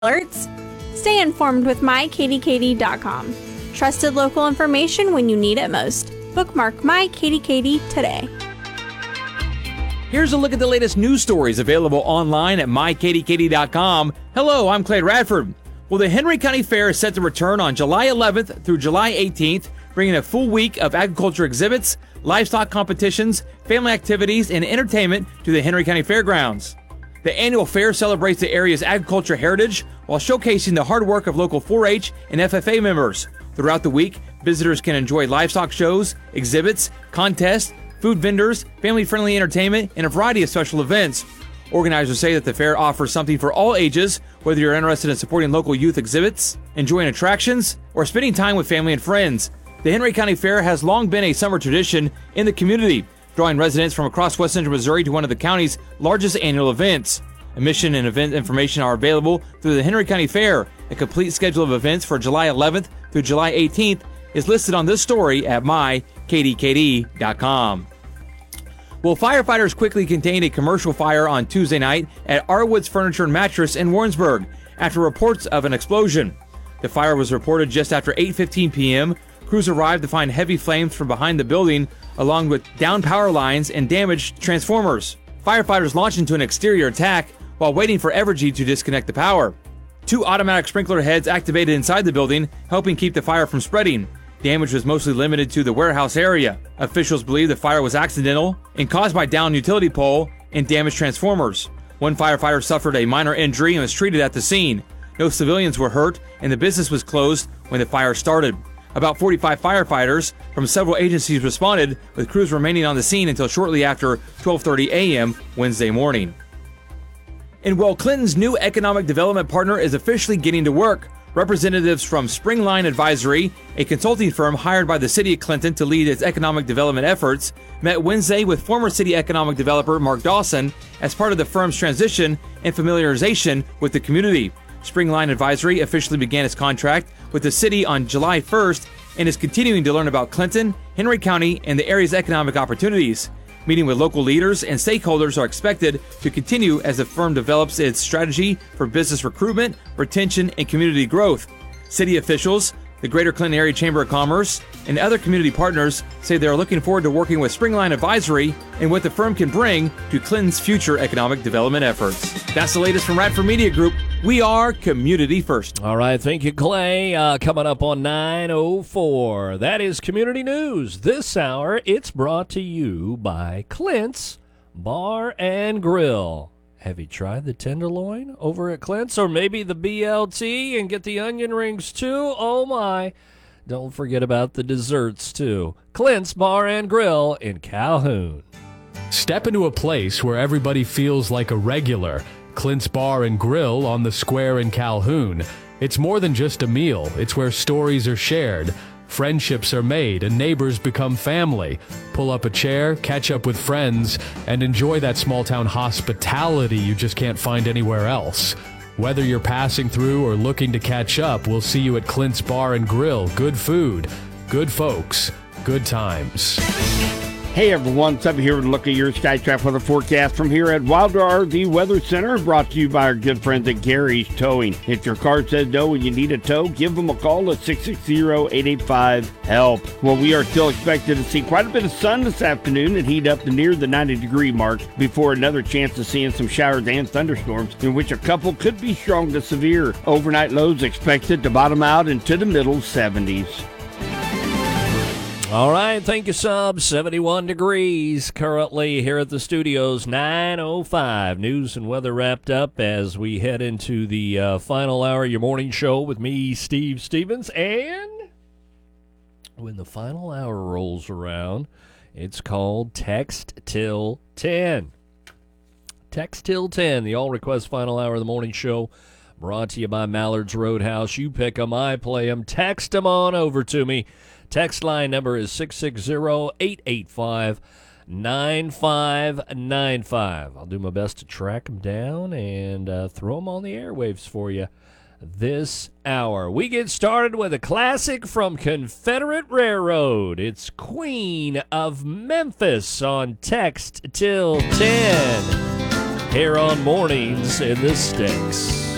alerts? Stay informed with mykatykady.com. Trusted local information when you need it most. Bookmark MyKatyKady today. Here's a look at the latest news stories available online at mykatykady.com. Hello, I'm Clay Radford. Well, the Henry County Fair is set to return on July 11th through July 18th, bringing a full week of agriculture exhibits, livestock competitions, family activities, and entertainment to the Henry County Fairgrounds. The annual fair celebrates the area's agriculture heritage while showcasing the hard work of local 4-H and FFA members. Throughout the week, visitors can enjoy livestock shows, exhibits, contests, food vendors, family-friendly entertainment, and a variety of special events. Organizers say that the fair offers something for all ages, whether you're interested in supporting local youth exhibits, enjoying attractions, or spending time with family and friends. The Henry County Fair has long been a summer tradition in the community, drawing residents from across West Central Missouri to one of the county's largest annual events. Admission and event information are available through the Henry County Fair. A complete schedule of events for July 11th through July 18th is listed on this story at mykatykady.com. Well, firefighters quickly contained a commercial fire on Tuesday night at Arwood's Furniture and Mattress in Warrensburg after reports of an explosion. The fire was reported just after 8:15 p.m. Crews arrived to find heavy flames from behind the building, along with downed power lines and damaged transformers. Firefighters launched into an exterior attack while waiting for Evergy to disconnect the power. 2 automatic sprinkler heads activated inside the building, helping keep the fire from spreading. Damage was mostly limited to the warehouse area. Officials believe the fire was accidental and caused by downed utility pole and damaged transformers. One firefighter suffered a minor injury and was treated at the scene. No civilians were hurt, and the business was closed when the fire started. About 45 firefighters from several agencies responded, with crews remaining on the scene until shortly after 12:30 a.m. Wednesday morning. And while Clinton's new economic development partner is officially getting to work, representatives from Springline Advisory, a consulting firm hired by the city of Clinton to lead its economic development efforts, met Wednesday with former city economic developer Mark Dawson as part of the firm's transition and familiarization with the community. Springline Advisory officially began its contract with the city on July 1st and is continuing to learn about Clinton, Henry County, and the area's economic opportunities. Meeting with local leaders and stakeholders are expected to continue as the firm develops its strategy for business recruitment, retention, and community growth. City officials, the Greater Clinton Area Chamber of Commerce, and other community partners say they are looking forward to working with Springline Advisory and what the firm can bring to Clinton's future economic development efforts. That's the latest from Radford Media Group. We are community first. All right, thank you, Clay. Coming up on 9:04, that is Community News. This hour, it's brought to you by Clint's Bar and Grill. Have you tried the tenderloin over at Clint's, or maybe the BLT, and get the onion rings too? Oh my! Don't forget about the desserts too. Clint's Bar and Grill in Calhoun. Step into a place where everybody feels like a regular. Clint's Bar and Grill on the square in Calhoun. It's more than just a meal. It's where stories are shared, friendships are made, and neighbors become family. Pull up a chair, catch up with friends, and enjoy that small-town hospitality you just can't find anywhere else. Whether you're passing through or looking to catch up, we'll see you at Clint's Bar and Grill. Good food, good folks, good times. Hey everyone, Subby here with a look at your SkyTrack weather forecast from here at Wilder RV Weather Center, brought to you by our good friends at Gary's Towing. If your car says no and you need a tow, give them a call at 660-885-HELP. Well, we are still expected to see quite a bit of sun this afternoon and heat up to near the 90-degree mark before another chance of seeing some showers and thunderstorms, in which a couple could be strong to severe. Overnight lows expected to bottom out into the middle 70s. All right, thank you, Sub. 71 degrees currently here at the studios, 9:05. News and weather wrapped up as we head into the final hour of your morning show with me, Steve Stevens. And when the final hour rolls around, it's called Text Till 10. Text Till 10, the all-request final hour of the morning show, brought to you by Mallard's Roadhouse. You pick 'em, I play 'em. Text 'em on over to me. Text line number is 660-885-9595. I'll do my best to track them down and throw them on the airwaves for you this hour. We get started with a classic from Confederate Railroad. It's Queen of Memphis on Text Till 10 here on Mornings in the Sticks.